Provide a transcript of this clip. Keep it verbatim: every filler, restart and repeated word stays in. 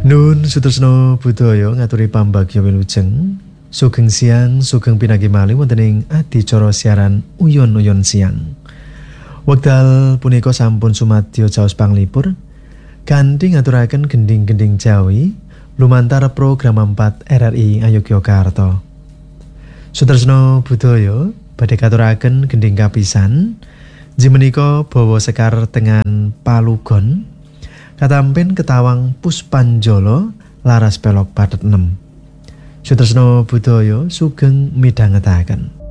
Nun Sutresno Budaya ngaturi pambagya wilujeng. Sugeng siang, sugeng pinagi malih wonten ing adicara siaran Uyon-uyon Siang. Wekdal punika sampun sumadyo caos panglipur kanthi ngaturaken gending-gending Jawi lumantar program empat R R I Ngayogyakarta. Sutresno Budaya badhe katuraken gending kapisan jimenika bawa sekar tengan palugon katampen ketawang Puspanjala laras pelok padet enem. Sutresno Budaya sugeng midhangetaken.